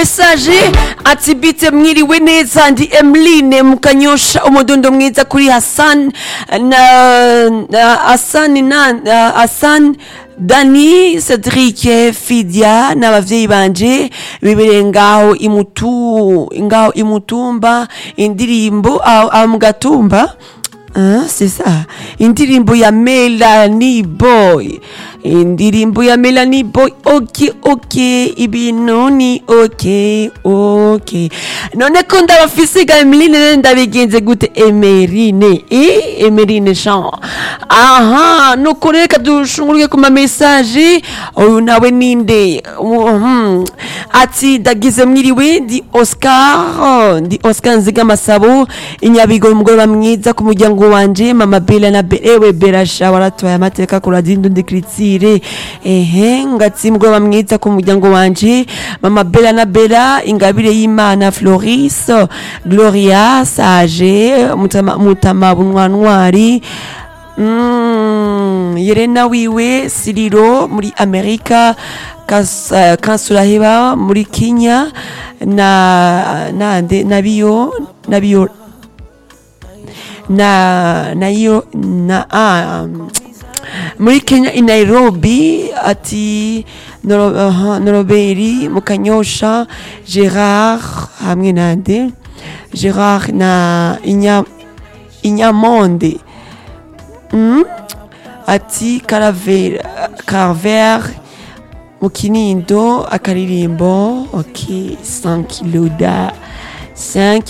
message ati bite mwiriwe neza ndi Emeline mukanyosha umudundo mwiza kuri Hassan Hassan Dani Cedric Fidia n'abavyeyi banje bibere ngaho imutumba indirimbo mu gatumba. C'est ça. Indirimbo ya Melanie Boy. Indirimbo ya Melanie Boy. Ok. Ibintu ni ok. None ko ndabafise ga Emeline ndabigenze gute Emeline? Emeline Jean. Aha, nuko reka dushunguruke ku ma message. Uyu nawe ninde? Ati dagize mwiriwe ndi Oscar Nziga Masabo inyabigo umugoroba mwiza ku muryango wanje mama Bella na ewe Berasha waratoye amateka ku radio Ndundi Critique ngatsi mugoroba mwiza ku muryango wanje mama Bella na Bella ingabire y'Imana Floris Gloria Sage mutama bunwantwari Yerena wiwe Siriro muri Amerika Kansuraheba muri Kenya nabiyo muri Kenya i Nairobi ati Noroberi Mukanyosha Gerard hamwe nande Gerard na Inyamonde ati Carver mu Kinindo akaririmbo ok 5 kilo